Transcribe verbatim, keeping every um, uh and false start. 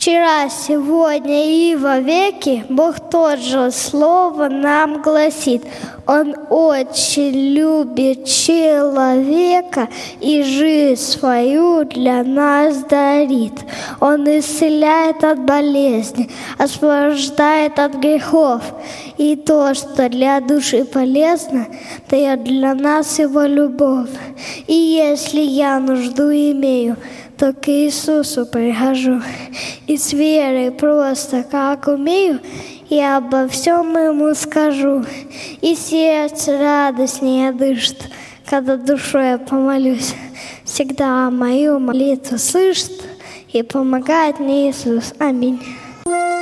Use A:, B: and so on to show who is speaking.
A: Вчера, сегодня и вовеки Бог тот же слово нам гласит. Он очень любит человека и жизнь свою для нас дарит. Он исцеляет от болезни, освобождает от грехов. И то, что для души полезно, дает для нас Его любовь. И если я нужду имею, то к Иисусу прихожу. И с верой просто, как умею, я обо всем Ему скажу. И сердце радостнее дышит, когда душой я помолюсь. Всегда мою молитву слышит и помогает мне Иисус. Аминь.